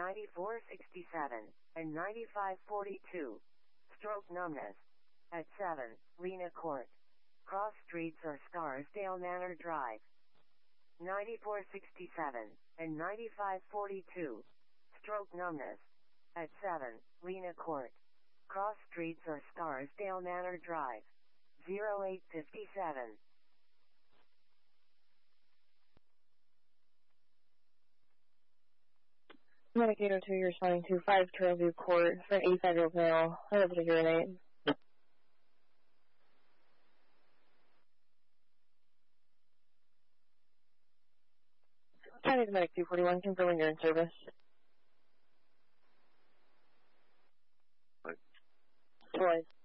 9467 and 9542. Stroke numbness. At 7, Lena Court. Cross streets or Scarsdale Manor Drive. 9467 and 9542. Stroke numbness. At 7, Lena Court. Cross streets or Scarsdale Manor Drive. 0857. Medicaid 02, you're responding to 5 Trailview Court for an 85-year-old male, unable to urinate. County Medic 241, confirming you're in service. Boys.